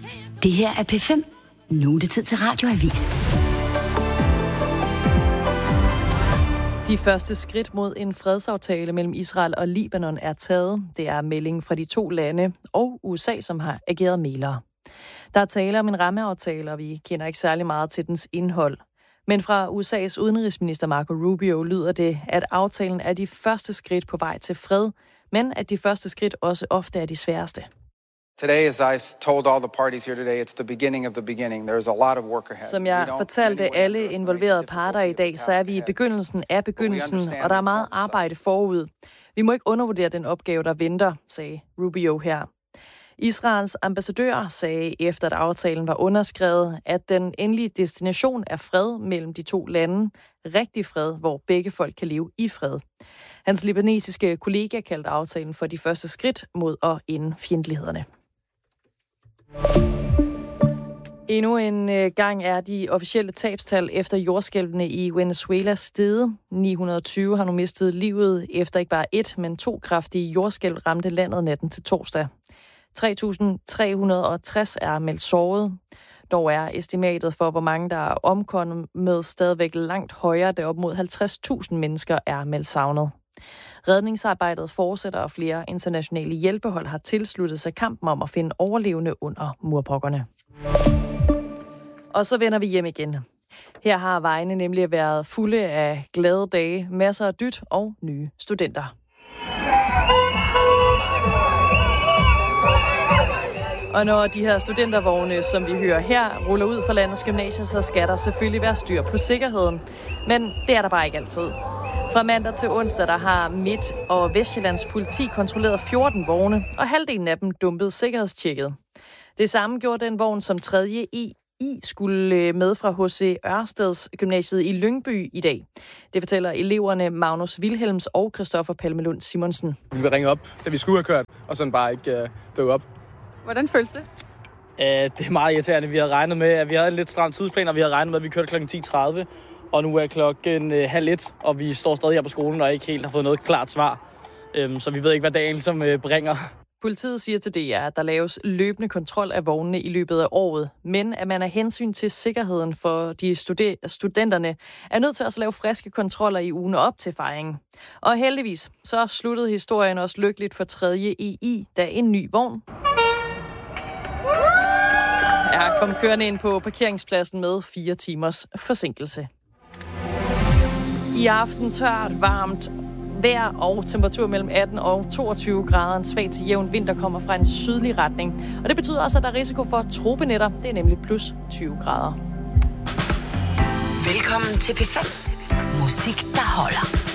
Det her er P5. Nu er det tid til Radioavis. De første skridt mod en fredsaftale mellem Israel og Libanon er taget. Det er meldingen fra de to lande og USA, som har ageret mæglere. Der er tale om en rammeaftale, og vi kender ikke særlig meget til dens indhold. Men fra USA's udenrigsminister Marco Rubio lyder det, at aftalen er de første skridt på vej til fred, men at de første skridt også ofte er de sværeste. Today, as I told all the parties here today, it's the beginning of the beginning. There's a lot of work ahead. Som jeg fortalte alle involverede parter i dag, så er vi i begyndelsen af begyndelsen, og der er meget arbejde forud. Vi må ikke undervurdere den opgave, der venter, sagde Rubio her. Israels ambassadør sagde, efter at aftalen var underskrevet, at den endelige destination er fred mellem de to lande. Rigtig fred, hvor begge folk kan leve i fred. Hans libanesiske kollega kaldte aftalen for de første skridt mod at ende fjendtlighederne. Endnu en gang er de officielle tabstal efter jordskælvene i Venezuela steget. 920 har nu mistet livet efter ikke bare et, men 2 kraftige jordskælv ramte landet natten til torsdag. 3.360 er meldt såret. Dog er estimatet for, hvor mange der er omkommet, stadigvæk langt højere, da op mod 50.000 mennesker er meldt savnet. Redningsarbejdet fortsætter, og flere internationale hjælpehold har tilsluttet sig kampen om at finde overlevende under murbrokkerne. Og så vender vi hjem igen. Her har vejene nemlig været fulde af glade dage, masser af dyt og nye studenter. Og når de her studentervogne, som vi hører her, ruller ud fra landets gymnasier, så skal der selvfølgelig være styr på sikkerheden. Men det er der bare ikke altid. Fra mandag til onsdag, der har Midt- og Vestjyllands politi kontrolleret 14 vogne, og halvdelen af dem dumpede sikkerhedstjekket. Det samme gjorde den vogn, som 3. I skulle med fra H.C. Ørsteds Gymnasiet i Lyngby i dag. Det fortæller eleverne Magnus Wilhelms og Christoffer Palmelund Simonsen. Vi vil ringe op, da vi skulle have kørt, og sådan bare ikke dukke op. Hvordan føles det? Det er meget irriterende. Vi havde regnet med, at vi havde en lidt stram tidsplan, og vi havde regnet med, at vi kørte kl. 10.30. Og nu er klokken 12:30, og vi står stadig her på skolen og ikke helt har fået noget klart svar. Så vi ved ikke, hvad dagen som bringer. Politiet siger til DR, at der laves løbende kontrol af vognene i løbet af året, men at man af hensyn til sikkerheden for de studenterne er nødt til at lave friske kontroller i ugen op til fejringen. Og heldigvis så sluttede historien også lykkeligt for 3. EI, da en ny vogn kom kørende ind på parkeringspladsen med 4 timers forsinkelse. I aften tørt, varmt vejr og temperatur mellem 18 og 22 grader. En svag til jævn vind, der kommer fra en sydlig retning. Og det betyder også, at der er risiko for tropenetter. Det er nemlig plus 20 grader. Velkommen til P5. Musik, der holder.